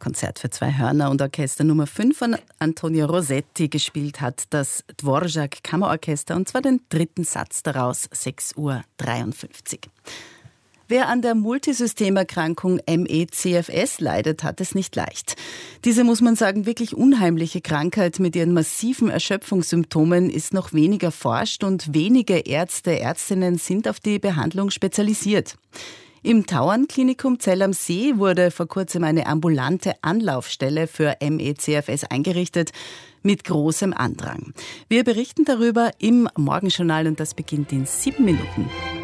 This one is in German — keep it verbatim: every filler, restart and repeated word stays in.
Konzert für zwei Hörner und Orchester Nummer fünf von Antonio Rossetti. Gespielt hat das Dvorak Kammerorchester, und zwar den dritten Satz daraus, sechs Uhr dreiundfünfzig. Wer an der Multisystemerkrankung M E C F S leidet, hat es nicht leicht. Diese, muss man sagen, wirklich unheimliche Krankheit mit ihren massiven Erschöpfungssymptomen ist noch weniger erforscht und wenige Ärzte, Ärztinnen sind auf die Behandlung spezialisiert. Im Tauernklinikum Zell am See wurde vor kurzem eine ambulante Anlaufstelle für M E C F S eingerichtet, mit großem Andrang. Wir berichten darüber im Morgenjournal und das beginnt in sieben Minuten.